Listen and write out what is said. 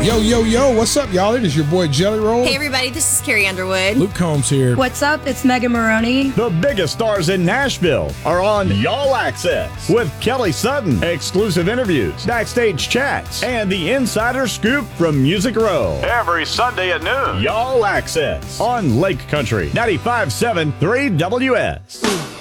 Yo, what's up, y'all? It is your boy Jelly Roll. Hey, everybody, this is Carrie Underwood. Luke Combs here. What's up? It's Megan Maroney. The biggest stars in Nashville are on Y'all Access with Kelly Sutton. Exclusive interviews, backstage chats, and the insider scoop from Music Row. Every Sunday at noon. Y'all Access on Lake Country 95.7 3WS.